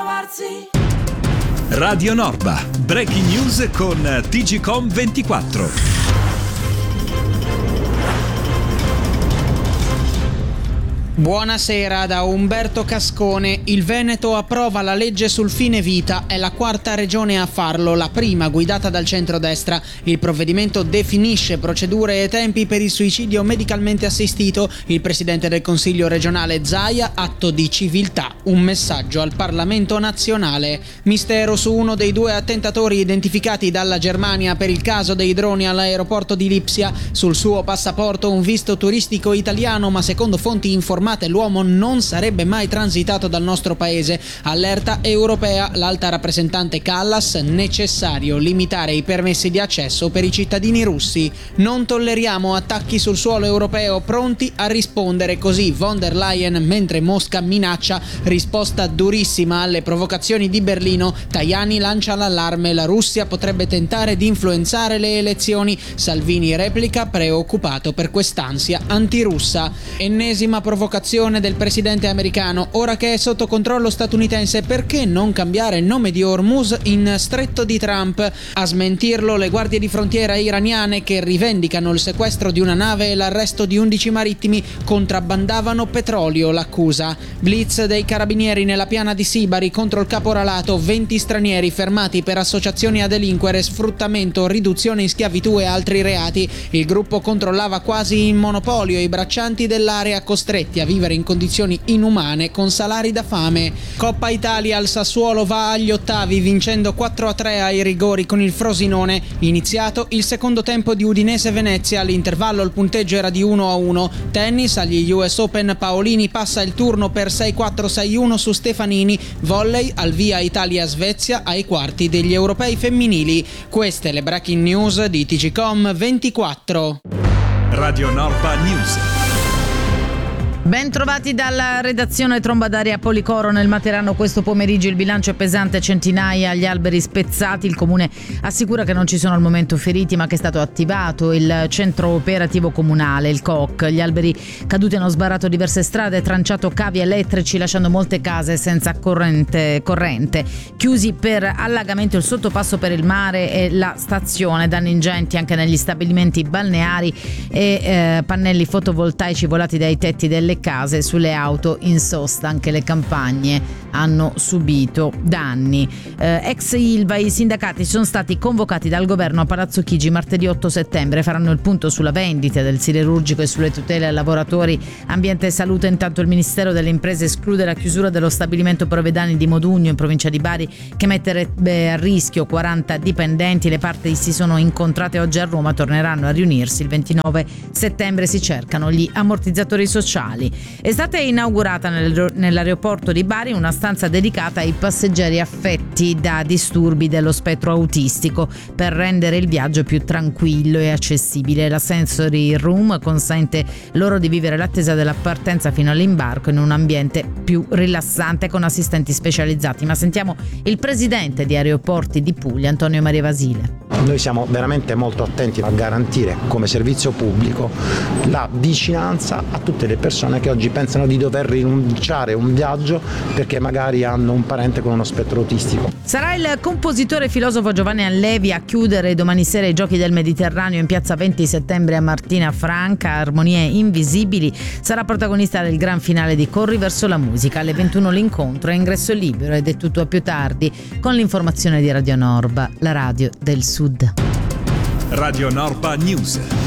trovarsi. Radio Norba, breaking news con TGcom 24. Buonasera da Umberto Cascone. Il Veneto approva la legge sul fine vita, è la quarta regione a farlo, la prima guidata dal centrodestra. Il provvedimento definisce procedure e tempi per il suicidio medicalmente assistito. Il presidente del Consiglio regionale Zaia, atto di civiltà, un messaggio al Parlamento nazionale. Mistero su uno dei due attentatori identificati dalla Germania per il caso dei droni all'aeroporto di Lipsia. Sul suo passaporto un visto turistico italiano, ma secondo fonti informate l'uomo non sarebbe mai transitato dal nostro paese. Allerta europea, l'alta rappresentante Kallas, necessario limitare i permessi di accesso per i cittadini russi. Non tolleriamo attacchi sul suolo europeo, pronti a rispondere, così von der Leyen, mentre Mosca minaccia risposta durissima alle provocazioni di Berlino. Tajani lancia l'allarme, la Russia potrebbe tentare di influenzare le elezioni. Salvini replica, preoccupato per quest'ansia antirussa. Ennesima provocazione del presidente americano. Ora che è sotto controllo statunitense, perché non cambiare il nome di Hormuz in Stretto di Trump? A smentirlo le guardie di frontiera iraniane, che rivendicano il sequestro di una nave e l'arresto di 11 marittimi, contrabbandavano petrolio, l'accusa. Blitz dei carabinieri nella piana di Sibari contro il caporalato, 20 stranieri fermati per associazioni a delinquere, sfruttamento, riduzione in schiavitù e altri reati. Il gruppo controllava quasi in monopolio i braccianti dell'area, costretti a vivere in condizioni inumane con salari da fame. Coppa Italia, il Sassuolo va agli ottavi vincendo 4-3 ai rigori con il Frosinone. Iniziato il secondo tempo di Udinese-Venezia, all'intervallo il punteggio era di 1-1. Tennis, agli US Open Paolini passa il turno per 6-4-6-1 su Stefanini. Volley, al via Italia-Svezia ai quarti degli europei femminili. Queste le breaking news di TGcom 24. Radio Norba News. Ben trovati dalla redazione. Tromba d'aria a Policoro nel Materano questo pomeriggio, il bilancio è pesante, centinaia gli alberi spezzati. Il comune assicura che non ci sono al momento feriti, ma che è stato attivato il centro operativo comunale, il COC. Gli alberi caduti hanno sbarrato diverse strade, tranciato cavi elettrici, lasciando molte case senza corrente. Chiusi per allagamento il sottopasso per il mare e la stazione, danni ingenti anche negli stabilimenti balneari e pannelli fotovoltaici volati dai tetti delle case, sulle auto, in sosta anche le campagne hanno subito danni. Ex Ilva, i sindacati sono stati convocati dal governo a Palazzo Chigi martedì 8 settembre, faranno il punto sulla vendita del siderurgico e sulle tutele ai lavoratori. Ambiente e salute, intanto il Ministero delle Imprese esclude la chiusura dello stabilimento Provedani di Modugno in provincia di Bari, che metterebbe a rischio 40 dipendenti. Le parti si sono incontrate oggi a Roma, torneranno a riunirsi il 29 settembre, si cercano gli ammortizzatori sociali. È stata inaugurata nell'aeroporto di Bari una stanza dedicata ai passeggeri affetti da disturbi dello spettro autistico per rendere il viaggio più tranquillo e accessibile. La Sensory Room consente loro di vivere l'attesa della partenza fino all'imbarco in un ambiente più rilassante con assistenti specializzati. Ma sentiamo il presidente di Aeroporti di Puglia, Antonio Maria Vasile. Noi siamo veramente molto attenti a garantire come servizio pubblico la vicinanza a tutte le persone che oggi pensano di dover rinunciare a un viaggio perché magari hanno un parente con uno spettro autistico. Sarà il compositore e filosofo Giovanni Allevi a chiudere domani sera i Giochi del Mediterraneo in piazza 20 settembre a Martina Franca. Armonie Invisibili sarà protagonista del gran finale di Corri verso la musica. Alle 21 l'incontro, è ingresso libero ed è tutto a più tardi con l'informazione di Radio Norba, la radio del Sud. Radio Norba News.